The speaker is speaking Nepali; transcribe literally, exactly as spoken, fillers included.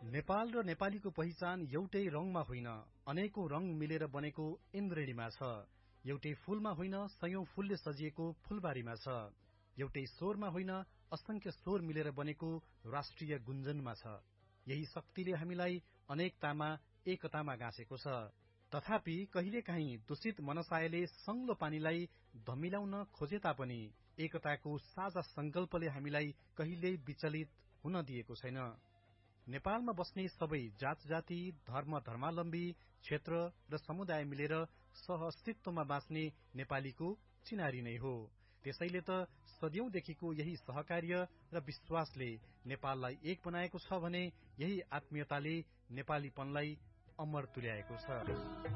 नेपाल र नेपालीको पहिचान एउटै रङमा होइन, अनेकौं रङ मिलेर बनेको इन्द्रेणीमा छ। एउटै फूलमा होइन, सयौं फूलले सजिएको फूलबारीमा छ। एउटै स्वरमा होइन, असंख्य स्वर मिलेर बनेको राष्ट्रिय गुन्जनमा छ। यही शक्तिले हामीलाई अनेकतामा एकतामा गाँसेको छ। तथापि कहिलेकाहीँ दूषित मनसायले संगलो पानीलाई धमिलाउन खोजे तापनि एकताको साझा संकल्पले हामीलाई कहिल्यै विचलित हुन दिएको छैन। नेपालमा बस्ने सबै जात जाति, धर्म धर्मावलम्बी, क्षेत्र र समुदाय मिलेर सहअस्तित्वमा बाँच्ने नेपालीको चिनारी नै हो। त्यसैले त सदियौंदेखिको यही सहकार्य र विश्वासले नेपाललाई एक बनाएको छ भने यही आत्मीयताले नेपालीपनलाई अमर तुल्याएको छ।